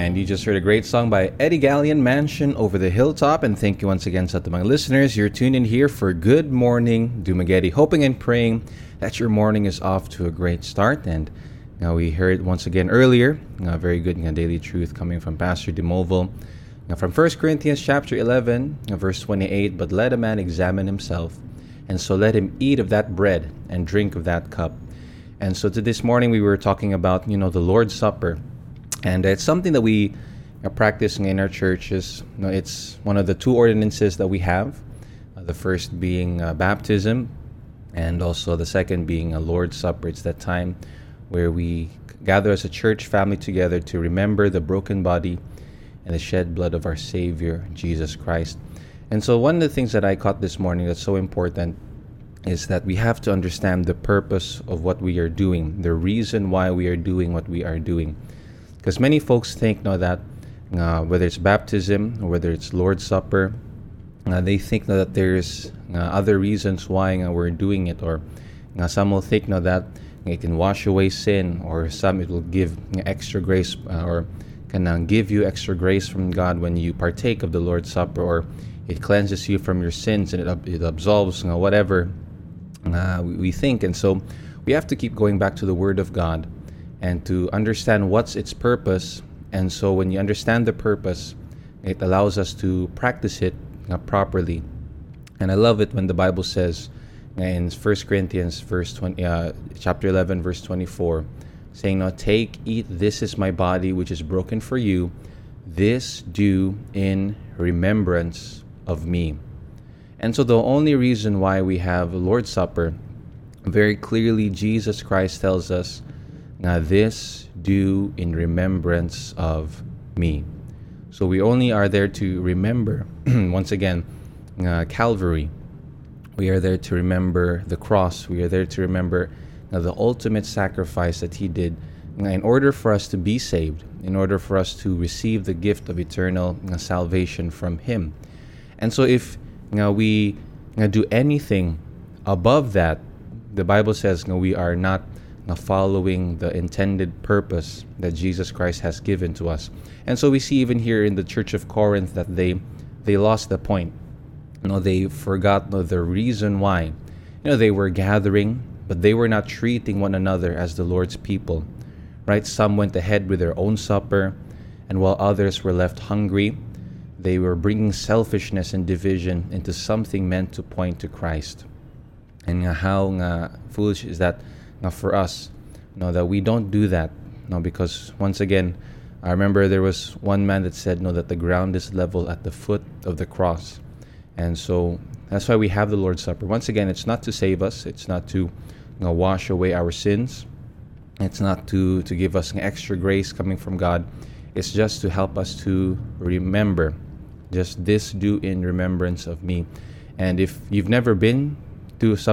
And you just heard a great song by Eddie Gallion, Mansion Over the Hilltop. And thank you once again sa ating mga listeners. You're tuned in here for Good Morning Dumaguete, hoping and praying that your morning is off to a great start. And now we heard once again earlier, very good daily truth coming from Pastor DeMoval. From 1 Corinthians chapter 11, verse 28, but let a man examine himself, and so let him eat of that bread and drink of that cup. And so to this morning we were talking about, the Lord's Supper. And it's something that we practice in our churches. It's one of the two ordinances that we have. The first being baptism, and also the second being a Lord's Supper. It's that time where we gather as a church family together to remember the broken body and the shed blood of our Savior, Jesus Christ. And so one of the things that I caught this morning that's so important is that we have to understand the purpose of what we are doing, the reason why we are doing what we are doing. Because many folks think that whether it's baptism or whether it's Lord's Supper, they think that there's other reasons why we're doing it, or some will think that it can wash away sin, or some it will give extra grace, or can give you extra grace from God when you partake of the Lord's Supper, or it cleanses you from your sins and it absolves whatever we think. And so we have to keep going back to the Word of God and to understand what's its purpose. And so when you understand the purpose, it allows us to practice it properly. And I love it when the Bible says in 1 Corinthians chapter 11, verse 24, saying, "Now take, eat, this is my body, which is broken for you. This do in remembrance of me." And so the only reason why we have the Lord's Supper, very clearly Jesus Christ tells us, "Now this do in remembrance of me." So we only are there to remember, once again, Calvary. We are there to remember the cross. We are there to remember the ultimate sacrifice that He did in order for us to be saved, in order for us to receive the gift of eternal salvation from Him. And so if we do anything above that, the Bible says we are not following the intended purpose that Jesus Christ has given to us. And so we see even here in the Church of Corinth that they lost the point. They forgot the reason why. They were gathering, but they were not treating one another as the Lord's people. Right? Some went ahead with their own supper, and while others were left hungry, they were bringing selfishness and division into something meant to point to Christ. And how foolish is that for us, that we don't do that. Because once again, I remember there was one man that said, that the ground is level at the foot of the cross. And so that's why we have the Lord's Supper. Once again, it's not to save us. It's not to wash away our sins. It's not to give us an extra grace coming from God. It's just to help us to remember. Just this do in remembrance of me. And if you've never been to some